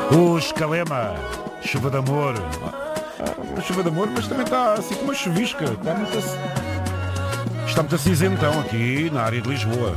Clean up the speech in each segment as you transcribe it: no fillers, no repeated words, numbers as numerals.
O Escalema, chuva de amor. Uma chuva de amor, mas também está assim com uma chuvisca. Está muito cinzentão aqui na área de Lisboa.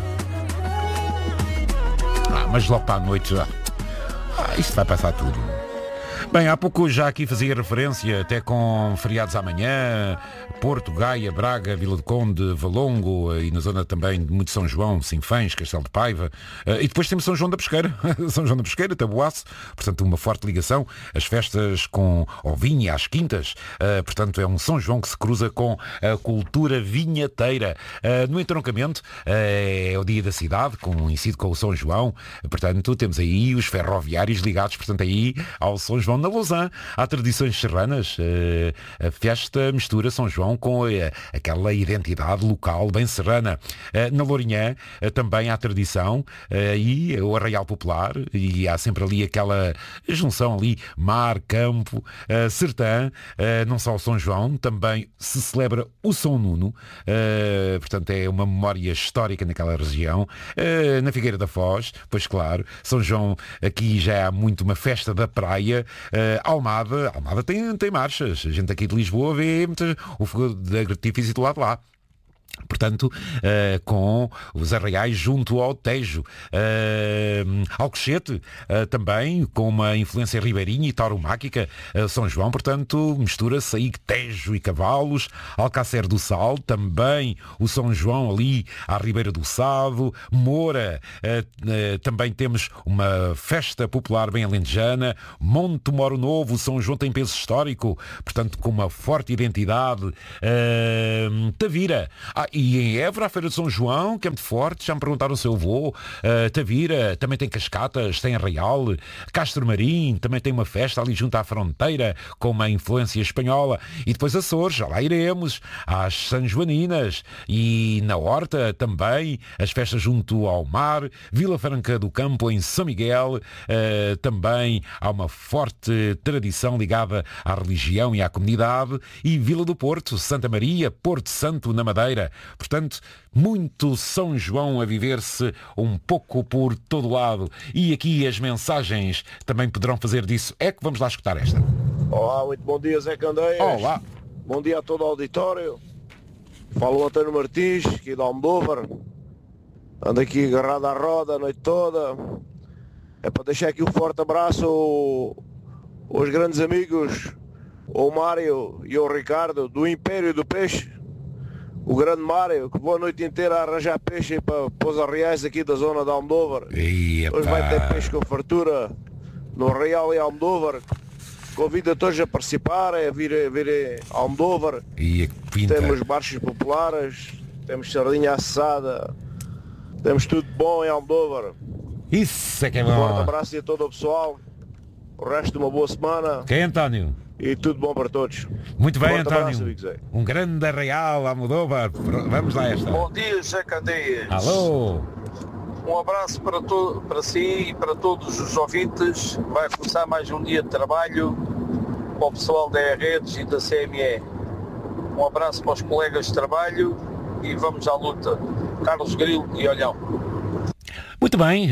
Mas logo para a noite já. Isto vai passar tudo. Bem, há pouco já aqui fazia referência, até com feriados amanhã, Porto, Gaia, Braga, Vila do Conde, Valongo e na zona também de muito São João, Sinfãs, Castelo de Paiva. E depois temos São João da Pesqueira, São João da Pesqueira, Taboaço, portanto uma forte ligação, as festas com o vinho às quintas, portanto é um São João que se cruza com a cultura vinhateira. No entroncamento é o dia da cidade, coincide com o São João, portanto temos aí os ferroviários ligados, portanto aí ao São João. Na Lousã há tradições serranas, a festa mistura São João com aquela identidade local bem serrana. Na Lourinhã também há tradição e o Arraial Popular, e há sempre ali aquela junção ali, mar, campo, sertã, não só o São João, também se celebra o São Nuno, portanto é uma memória histórica naquela região. Na Figueira da Foz, pois claro, São João aqui já há muito uma festa da praia. Almada tem marchas. A gente aqui de Lisboa vê o fogo de artifício do lado de lá. Portanto, com os arraiais junto ao Tejo. Alcochete, também com uma influência ribeirinha e tauromáquica. São João, portanto, mistura-se aí Tejo e Cavalos. Alcácer do Sal, também o São João ali à Ribeira do Sado. Moura, também temos uma festa popular bem alentejana. Monte Moro Novo, São João tem peso histórico, portanto, com uma forte identidade. Tavira, e em Évora, a Feira de São João, que é muito forte, já me perguntaram se eu vou. Tavira, também tem cascatas, tem Arraial. Castro Marim, também tem uma festa ali junto à fronteira, com uma influência espanhola. E depois Açores, já lá iremos, às São Joaninas. E na Horta também, as festas junto ao mar. Vila Franca do Campo, em São Miguel, também há uma forte tradição ligada à religião e à comunidade. E Vila do Porto, Santa Maria, Porto Santo, na Madeira. Portanto, muito São João a viver-se um pouco por todo lado. E aqui as mensagens também poderão fazer disso. É que vamos lá escutar esta. Olá, muito bom dia, Zé Candeias. Olá. Bom dia a todo o auditório. Falo o António Martins, aqui de Almodóvar. Ando aqui agarrado à roda a noite toda. É para deixar aqui um forte abraço aos grandes amigos, ao Mário e ao Ricardo, do Império do Peixe. O grande Mário, que boa noite inteira a arranjar peixe para os arraiais aqui da zona de Almodóvar. Hoje vai ter peixe com fartura no Arraial e Almodóvar. Convido a todos a participar, a vir a Almodóvar. Temos marchas populares, temos sardinha assada, temos tudo bom em Almodóvar. Isso é que é bom. Um forte abraço a todo o pessoal. O resto de uma boa semana. Quem é António? E tudo bom para todos. Muito bem, Forte António. Abraço, um grande Arraial, Almodóvar. Vamos lá esta. Bom dia, Zé Candeias. Alô. Um abraço para si e para todos os ouvintes. Vai começar mais um dia de trabalho para o pessoal da Redes e da CME. Um abraço para os colegas de trabalho e vamos à luta. Carlos Grilo e Olhão. Muito bem,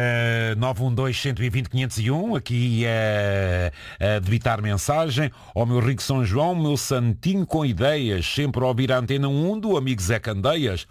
912-120-501, aqui a debitar mensagem ao meu rico São João, meu santinho com ideias, sempre a ouvir a Antena 1 do amigo Zé Candeias.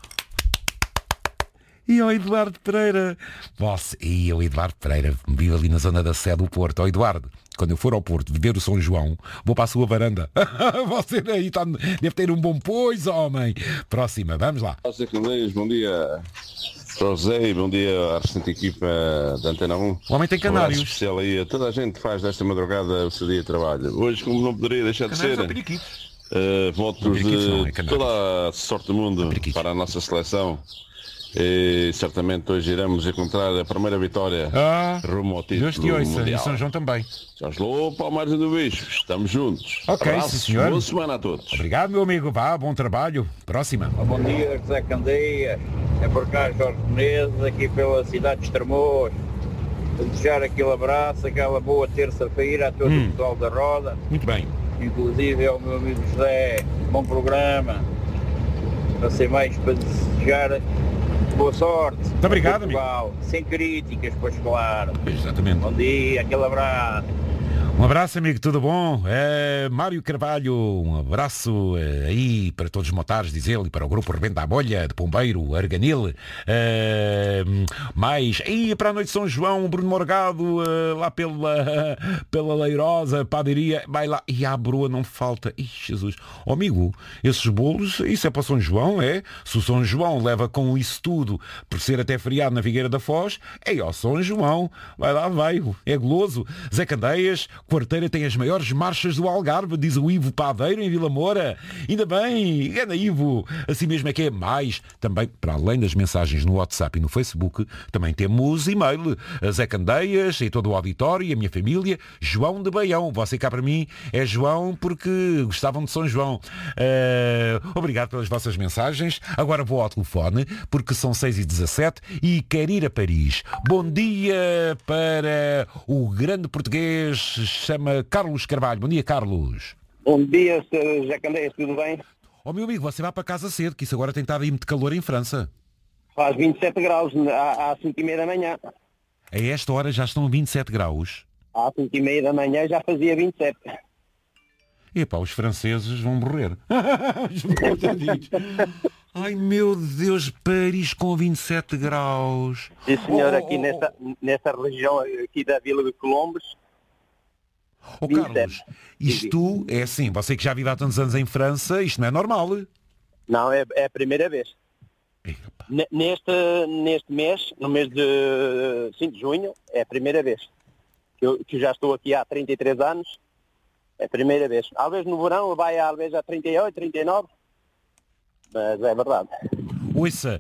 E ao Eduardo Pereira. E o Eduardo Pereira vive ali na zona da Sé do Porto. Ó Eduardo, quando eu for ao Porto viver o São João, vou para a sua varanda. Você aí deve ter um bom pois, homem. Próxima, vamos lá. Zé Candeias, bom dia. José, bom dia à restante equipa da Antena 1. O homem tem canários. Um especial aí a toda a gente que faz desta madrugada o seu dia de trabalho. Hoje, como não poderia deixar de ser, votos de toda a sorte do mundo para a nossa seleção. E certamente hoje iremos encontrar a primeira vitória rumo ao título mundial. E São João também. Alô, Palmares do Bicho, estamos juntos. Ok, abraço, sim, senhor. Boa semana a todos. Obrigado, meu amigo. Vá, bom trabalho. Próxima. Bom dia, José Candeias. É por cá, Jorge Menezes, aqui pela cidade de Estremoz. Desejar aquele abraço, aquela boa terça-feira a todo o pessoal da Roda. Muito bem. Inclusive ao meu amigo José. Bom programa. Não sei mais para desejar Boa sorte. Muito obrigado, Portugal. amigo. Sem críticas, pois claro. Exatamente. Bom dia, aquele abraço. Um abraço, amigo, tudo bom? Mário Carvalho, um abraço aí para todos os motares, diz ele, e para o grupo Rebenta a Bolha, de Pombeiro, Arganil, mais, e para a noite de São João, Bruno Morgado, lá pela Leirosa, padaria, vai lá, e a broa não falta, Jesus, amigo, esses bolos, isso é para São João, é? Se o São João leva com isso tudo, por ser até feriado na Figueira da Foz, é ao São João, vai lá, vai, é goloso. Zé Candeias, Quarteira tem as maiores marchas do Algarve, diz o Ivo Padeiro em Vila Moura. Ainda bem, ganda Ivo. Assim mesmo é que é mais. Também, para além das mensagens no WhatsApp e no Facebook, também temos e-mail. A Zé Candeias e todo o auditório e a minha família. João de Baião. Você cá para mim é João porque gostavam de São João. Obrigado pelas vossas mensagens. Agora vou ao telefone porque são 6h17 e quero ir a Paris. Bom dia para o grande português, chama Carlos Carvalho. Bom dia, Carlos. Bom dia, Sr. José Candeias, tudo bem? Meu amigo, você vai para casa cedo, que isso agora tem estado aí muito calor em França. Faz 27 graus às 5h30 da manhã. A esta hora já estão 27 graus. Às 5h30 da manhã já fazia 27. Epá, os franceses vão morrer. Ai, meu Deus, Paris com 27 graus. Sim, senhor, aqui nessa região aqui da Vila de Colombes. Carlos, isto é assim, você que já vive há tantos anos em França, isto não é normal. Não, é a primeira vez. Neste mês, no mês de 5 de junho, é a primeira vez. Que eu já estou aqui há 33 anos, é a primeira vez. Às vezes no verão vai às vezes a 38, 39, mas é verdade. Ouça,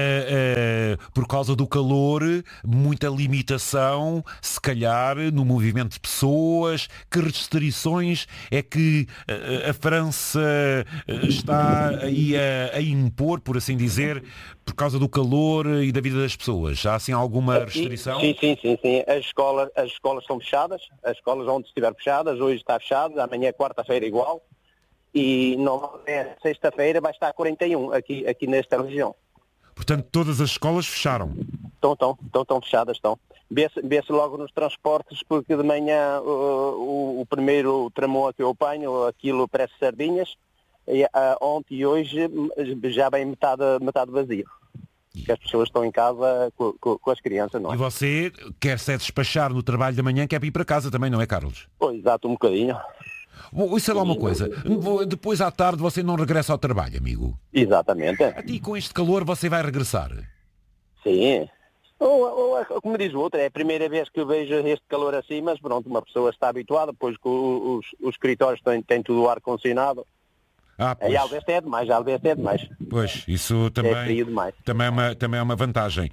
por causa do calor, muita limitação, se calhar, no movimento de pessoas, que restrições é que a França está aí a impor, por assim dizer, por causa do calor e da vida das pessoas? Há assim alguma restrição? Sim. As escolas estão fechadas, as escolas onde estiver fechadas, hoje está fechado, amanhã é quarta-feira igual. E sexta-feira vai estar 41 aqui nesta região. Portanto, todas as escolas fecharam? Estão fechadas, estão. Vê-se logo nos transportes, porque de manhã o primeiro tramão que eu apanho, aquilo parece sardinhas, e ontem e hoje já vem metade vazio. Porque as pessoas estão em casa com as crianças, não é? E você quer se despachar no trabalho da manhã, quer ir para casa também, não é, Carlos? Pois, exato, um bocadinho. Isso é lá uma coisa. Depois à tarde você não regressa ao trabalho, amigo? Exatamente. E com este calor você vai regressar? Sim. Como diz o outro, é a primeira vez que eu vejo este calor assim, mas pronto, uma pessoa está habituada, pois que os escritórios têm tudo o ar-condicionado. E às vezes é demais. Pois, isso também é frio demais. Também é uma vantagem.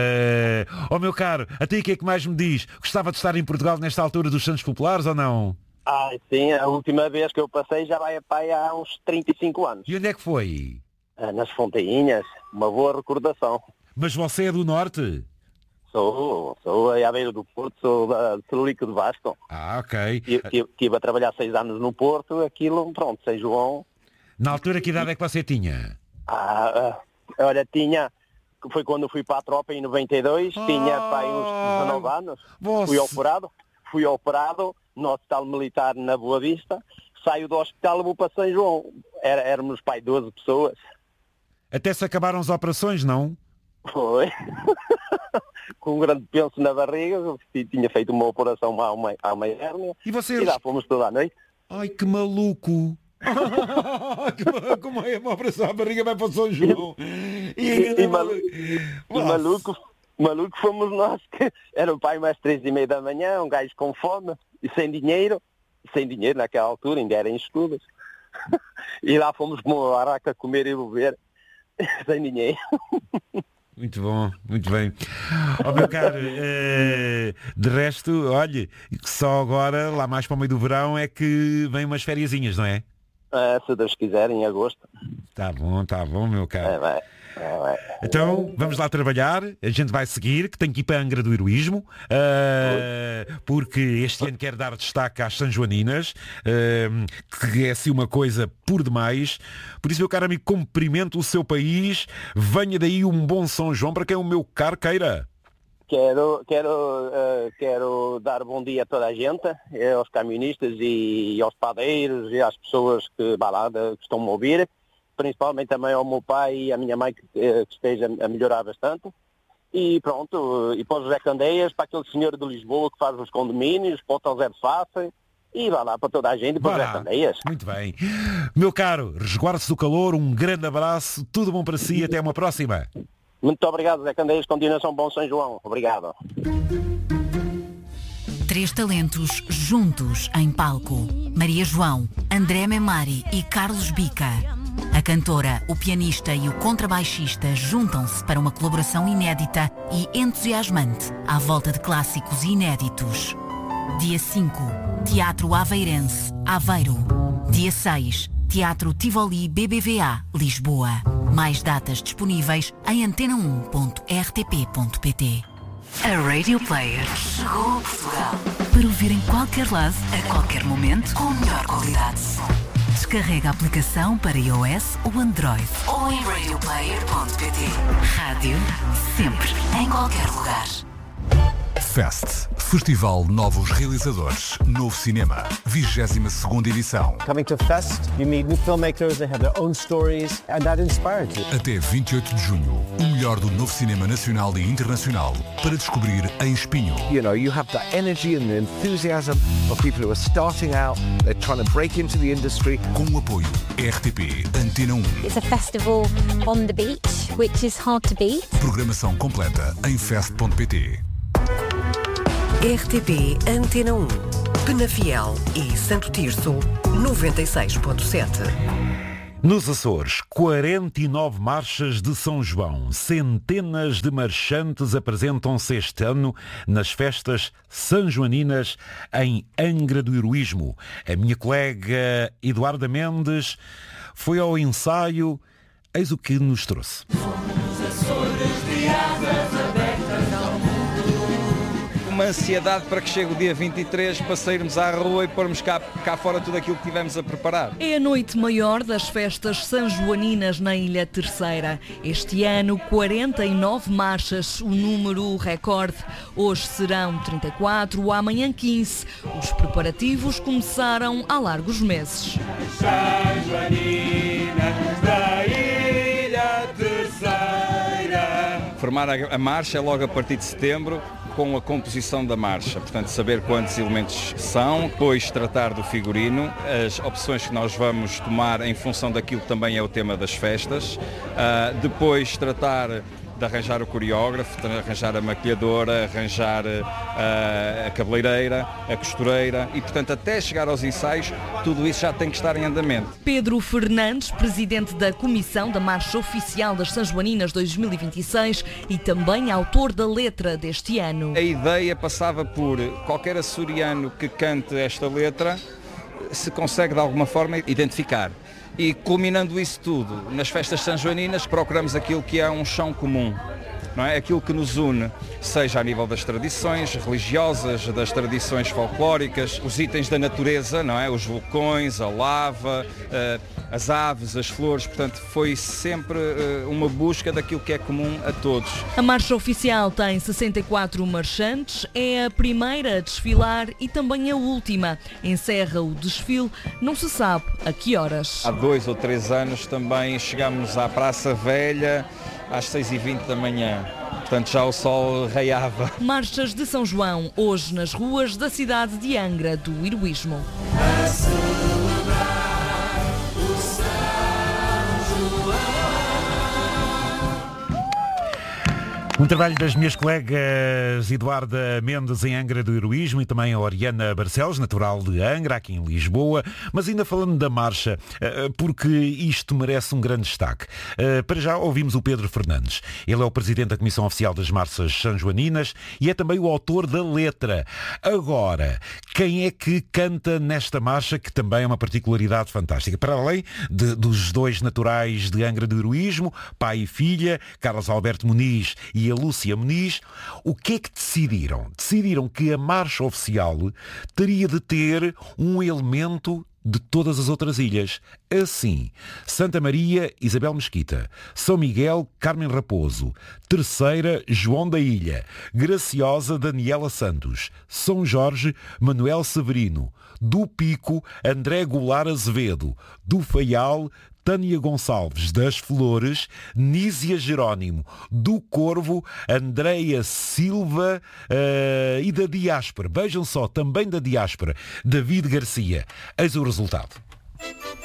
Meu caro, até o que é que mais me diz? Gostava de estar em Portugal nesta altura dos Santos Populares ou não? Sim, a última vez que eu passei já vai há uns 35 anos. E onde é que foi? Nas Fontainhas, uma boa recordação. Mas você é do Norte? Sou à beira do Porto, sou da Celurico de Vasco. Ok. Estive a trabalhar 6 anos no Porto, aquilo, pronto, São João. Na altura, que idade é que você tinha? Olha, foi quando fui para a tropa em 92, tinha uns 19 anos. Fui operado no Hospital Militar na Boa Vista, saio do hospital e vou para São João. Éramos 12 pessoas. Até se acabaram as operações, não? Foi. Com um grande penso na barriga, tinha feito uma operação a uma hérnia. E lá fomos toda a noite. Ai, que maluco! Como é uma operação à barriga vai para São João? Maluco fomos nós, que era o pai mais 3h30 da manhã, um gajo com fome e sem dinheiro naquela altura, ainda era em estudos. E lá fomos com uma barraca comer e beber, sem dinheiro. Muito bom, muito bem. Meu caro, de resto, olha, só agora, lá mais para o meio do verão, é que vem umas fériasinhas, não é? Se Deus quiser, em agosto. Tá bom, meu caro. Então, vamos lá trabalhar. A gente vai seguir, que tem que ir para a Angra do Heroísmo, porque este ano quero dar destaque às Sanjoaninas, que é assim uma coisa por demais. Por isso, meu caro amigo, cumprimento o seu país. Venha daí um bom São João para quem o meu caro queira. Quero dar bom dia a toda a gente, aos camionistas e aos padeiros e às pessoas que estão-me a ouvir. Principalmente também ao meu pai e à minha mãe que esteja a melhorar bastante. E pronto, e para o José Candeias, para aquele senhor de Lisboa que faz os condomínios, para o Hotel Zé de Face, e vai lá para toda a gente, para o José Candeias. Muito bem. Meu caro, resguarde-se do calor, um grande abraço, tudo bom para si e até uma próxima. Muito obrigado, José Candeias, continuação bom São João. Obrigado. 3 talentos juntos em palco. Maria João, André Memari e Carlos Bica. A cantora, o pianista e o contrabaixista juntam-se para uma colaboração inédita e entusiasmante à volta de clássicos inéditos. Dia 5, Teatro Aveirense, Aveiro. Dia 6, Teatro Tivoli BBVA, Lisboa. Mais datas disponíveis em antena1.rtp.pt. A Radio Player chegou a Portugal para ouvir em qualquer lado, a qualquer momento, com a melhor qualidade de som. Descarrega a aplicação para iOS ou Android ou em radioplayer.pt. Rádio sempre, em qualquer lugar. Fest, Festival Novos Realizadores, Novo Cinema, 22ª edição. Coming to Fest, you meet new filmmakers, they have their own stories, and that inspires you. Até 28 de junho, o melhor do novo cinema nacional e internacional para descobrir em Espinho. You know, you have the energy and the enthusiasm of people who are starting out, they're trying to break into the industry. Com o apoio RTP Antena 1. It's a festival on the beach, which is hard to beat. Programação completa em fest.pt. RTP Antena 1, Penafiel e Santo Tirso, 96.7. Nos Açores, 49 marchas de São João. Centenas de marchantes apresentam-se este ano nas festas sanjoaninas em Angra do Heroísmo. A minha colega Eduarda Mendes foi ao ensaio. Eis o que nos trouxe. Uma ansiedade para que chegue o dia 23 para sairmos à rua e pormos cá fora tudo aquilo que tivemos a preparar. É a noite maior das festas sanjoaninas na Ilha Terceira. Este ano, 49 marchas, o número recorde. Hoje serão 34, amanhã 15. Os preparativos começaram há largos meses. Sanjoaninas da Ilha Terceira. Formar a marcha é logo a partir de setembro, com a composição da marcha, portanto saber quantos elementos são, depois tratar do figurino, as opções que nós vamos tomar em função daquilo que também é o tema das festas, depois tratar de arranjar o coreógrafo, de arranjar a maquilhadora, arranjar a cabeleireira, a costureira e, portanto, até chegar aos ensaios, tudo isso já tem que estar em andamento. Pedro Fernandes, presidente da Comissão da Marcha Oficial das Sanjoaninas 2026 e também autor da letra deste ano. A ideia passava por qualquer açoriano que cante esta letra se consegue de alguma forma identificar. E culminando isso tudo, nas festas sanjoaninas procuramos aquilo que é um chão comum, não é? Aquilo que nos une, seja a nível das tradições religiosas, das tradições folclóricas, os itens da natureza, não é? Os vulcões, a lava, as aves, as flores, portanto foi sempre uma busca daquilo que é comum a todos. A marcha oficial tem 64 marchantes, é a primeira a desfilar e também a última. Encerra o desfile, não se sabe a que horas. Há 2 ou 3 anos também chegámos à Praça Velha às 6h20 da manhã. Portanto, já o sol raiava. Marchas de São João, hoje nas ruas da cidade de Angra do Heroísmo. A celebrar o São João. Um trabalho das minhas colegas Eduarda Mendes em Angra do Heroísmo e também a Oriana Barcelos, natural de Angra, aqui em Lisboa. Mas ainda falando da marcha, porque isto merece um grande destaque. Para já ouvimos o Pedro Fernandes. Ele é o presidente da Comissão Oficial das Marchas Sanjoaninas e é também o autor da letra. Agora, quem é que canta nesta marcha, que também é uma particularidade fantástica? Para além dos dois naturais de Angra do Heroísmo, pai e filha, Carlos Alberto Muniz e a Lúcia Muniz, o que é que decidiram? Decidiram que a marcha oficial teria de ter um elemento de todas as outras ilhas. Assim, Santa Maria, Isabel Mesquita, São Miguel, Carmen Raposo, Terceira, João da Ilha, Graciosa, Daniela Santos, São Jorge, Manuel Severino, do Pico, André Goulart Azevedo, do Faial, Tânia Gonçalves, das Flores, Nísia Jerónimo, do Corvo, Andreia Silva e da Diáspora. Vejam só, também da Diáspora, David Garcia. Eis o resultado.